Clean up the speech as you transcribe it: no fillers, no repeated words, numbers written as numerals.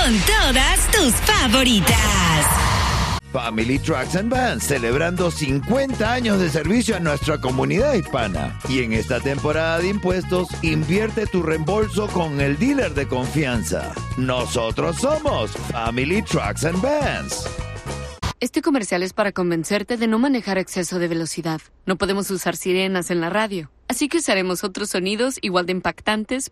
con todas tus favoritas. Family Trucks and Vans, celebrando 50 años de servicio a nuestra comunidad hispana. Y en esta temporada de impuestos, invierte tu reembolso con el dealer de confianza. Nosotros somos Family Trucks and Vans. Este comercial es para convencerte de no manejar a exceso de velocidad. No podemos usar sirenas en la radio, así que usaremos otros sonidos igual de impactantes